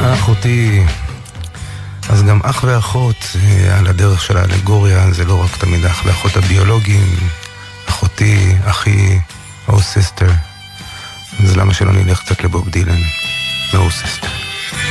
אחותי, אז גם אח ואחות על הדרך של האלגוריה, זה לא רק תמיד אח ואחות הביולוגיים, אחותי, אחי, או סיסטר. אז למה שלא נלך קצת לבוב דילן? No sister.